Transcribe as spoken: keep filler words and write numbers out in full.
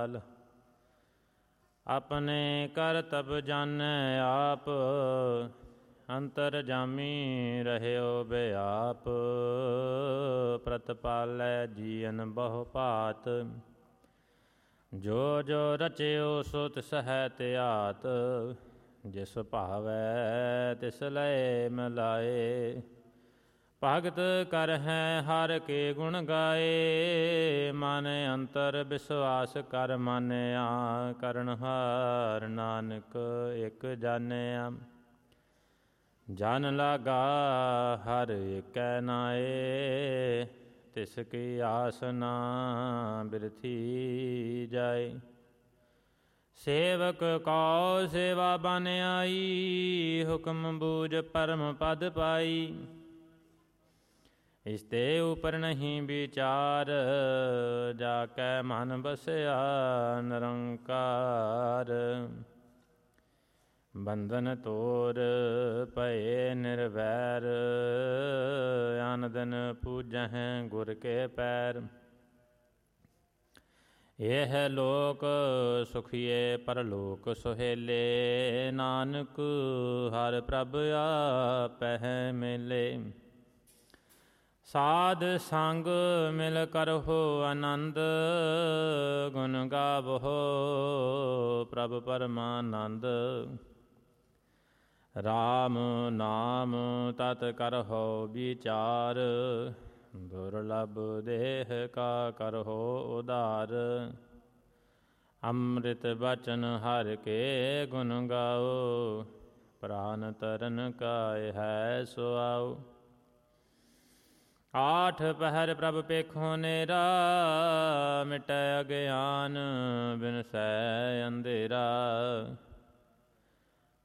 ਕਾਲ। ਆਪਣੇ ਕਰਤਬ ਜਾਣੈ ਆਪ, ਅੰਤਰ ਜਾਮੀ ਰਹਿਓ ਬਿਆਪ। ਪ੍ਰਤਪਾਲੈ ਜੀਅਨ ਬਹੁ ਭਾਤ, ਜੋ ਜੋ ਰਚਿਓ ਸੋ ਤਿਸ ਹੈ ਧਿਆਤ। ਜਿਸ ਭਾਵੈ ਤਿਸ ਲਏ ਮਿਲਾਏ, ਭਗਤ ਕਰਹਿ ਹਰਿ ਕੇ ਗੁਣ ਗਾਏ। ਮਨ ਅੰਤਰ ਵਿਸ਼ਵਾਸ ਕਰ ਮਾਨਿਆ, ਕਰਨਹਾਰ ਨਾਨਕ ਇਕ ਜਾਣਿਆ। ਜਨ ਲਾਗਾ ਹਰ ਏਕੈ ਨਾਏ, ਤਿਸ ਕੀ ਆਸ ਨਾ ਬਿਰਥੀ ਜਾਏ। ਸੇਵਕ ਕਉ ਸੇਵਾ ਬਨ ਆਈ, ਹੁਕਮ ਬੂਝ ਪਰਮ ਪਦ ਪਾਈ। ਇਸ ਤੇ ਉਪਰ ਨਹੀਂ ਵਿਚਾਰ, ਜਾ ਕੈ ਮਨ ਬਸਿਆ ਨਿਰੰਕਾਰ। ਬੰਧਨ ਤੋਰ ਭਏ ਨਿਰਵੈਰ, ਆਨ ਦਿਨ ਪੂਜਹਿ ਗੁਰ ਕੇ ਪੈਰ। ਇਹ ਲੋਕ ਸੁਖੀਏ ਪਰਲੋਕ ਸੁਹੇਲੇ, ਨਾਨਕ ਹਰਿ ਪ੍ਰਭ ਆਪਹਿ ਮਿਲੇ। ਸਾਧ ਸੰਗ ਮਿਲ ਕਰਹੁ ਆਨੰਦ, ਗੁਣ ਗਾਵਹੁ ਪ੍ਰਭ ਪਰਮਾਨੰਦ। ਰਾਮ ਨਾਮ ਤਤ ਕਰਹੁ ਵਿਚਾਰ, ਦੁਰਲਭ ਦੇਹ ਕਾ ਕਰਹੁ ਉਧਾਰ। ਅੰਮ੍ਰਿਤ ਬਚਨ ਹਰਿ ਕੇ ਗੁਣ ਗਾਓ, ਪ੍ਰਾਨ ਤਰਨ ਕਾ ਹੈ ਸੁਆਓ। ਆਠ ਪਹਿਰ ਪ੍ਰਭ ਪੇਖੋ ਨੇਰਾ, ਮਿਟੈ ਅਗਿਆਨ ਬਿਨਸੈ ਅੰਧੇਰਾ।